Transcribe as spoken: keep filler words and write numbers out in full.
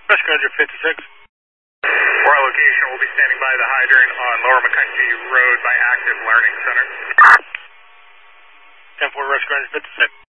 Rescue Ranger fifty-six. For our location, we'll be standing by the hydrant on Lower McConkey Road by Active Learning Center. ten four Rescue Ranger fifty-six.